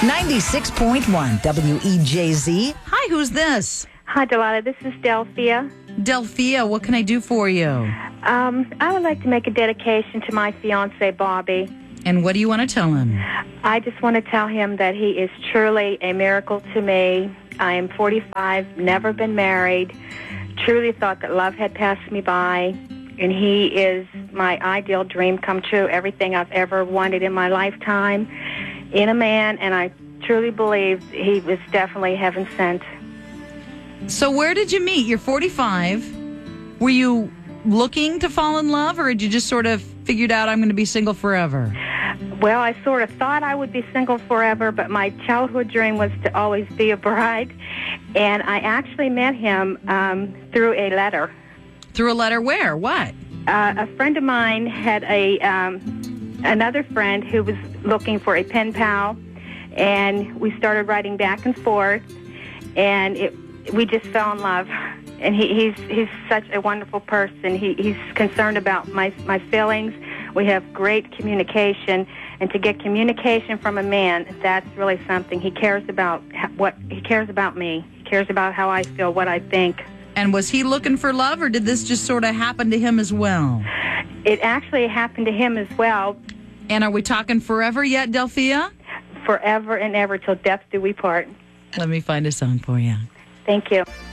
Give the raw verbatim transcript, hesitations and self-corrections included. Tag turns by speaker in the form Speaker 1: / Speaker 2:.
Speaker 1: ninety-six point one W E J Z. Hi, who's this?
Speaker 2: Hi, Delilah. This is Delphia.
Speaker 1: Delphia, what can I do for you?
Speaker 2: Um, I would like to make a dedication to my fiance, Bobby.
Speaker 1: And what do you want to tell him?
Speaker 2: I just want to tell him that he is truly a miracle to me. I am forty-five, never been married, truly thought that love had passed me by, and he is my ideal dream come true, everything I've ever wanted in my lifetime in a man, and I truly believe he was definitely heaven sent.
Speaker 1: So where did you meet? You're forty-five. Were you looking to fall in love, or had you just sort of figured out I'm going to be single forever?
Speaker 2: Well, I sort of thought I would be single forever, but my childhood dream was to always be a bride. And I actually met him um, through a letter.
Speaker 1: Through a letter where? What?
Speaker 2: Uh, a friend of mine had a um, another friend who was looking for a pen pal, and we started writing back and forth, and it, we just fell in love. And he, he's he's such a wonderful person. He, he's concerned about my my feelings. We have great communication, and to get communication from a man, that's really something. He cares about what he cares about me. He cares about how I feel, what I think.
Speaker 1: And was he looking for love, or did this just sort of happen to him as well?
Speaker 2: It actually happened to him as well.
Speaker 1: And are we talking forever yet, Delphia?
Speaker 2: Forever and ever, till death do we part.
Speaker 1: Let me find a song for you.
Speaker 2: Thank you.